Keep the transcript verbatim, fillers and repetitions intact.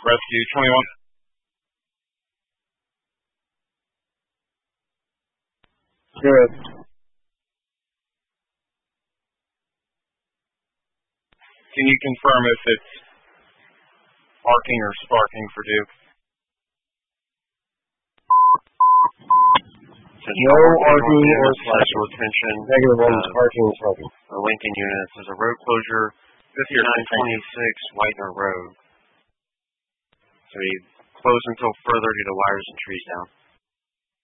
Rescue twenty-one. Good. Can you confirm if it's arcing or sparking for Duke? No arcing or special attention. Negative one, uh, arcing or sparking. The Lincoln units is a road closure, fifty-nine twenty-six Whitener Road. So you close until further due to wires and trees down.